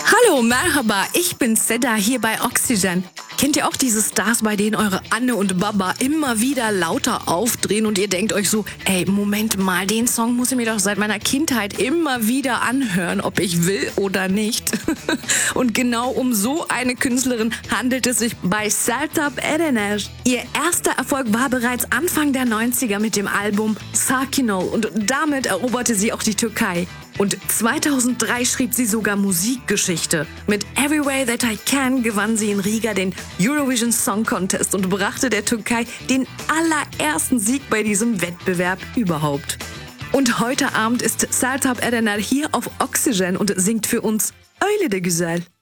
Hallo, Merhaba, ich bin Seda hier bei Oxygen. Kennt ihr auch diese Stars, bei denen eure Anne und Baba immer wieder lauter aufdrehen und ihr denkt euch so, ey, Moment mal, den Song muss ich mir doch seit meiner Kindheit immer wieder anhören, ob ich will oder nicht. Und genau um so eine Künstlerin handelt es sich bei Sertab Erener. Ihr erster Erfolg war bereits Anfang der 90er mit dem Album Sakin Ol und damit eroberte sie auch die Türkei. Und 2003 schrieb sie sogar Musikgeschichte. Mit Every Way That I Can gewann sie in Riga den Eurovision Song Contest und brachte der Türkei den allerersten Sieg bei diesem Wettbewerb überhaupt. Und heute Abend ist Sertab Erener hier auf Oxygen und singt für uns Öyle de Güzel.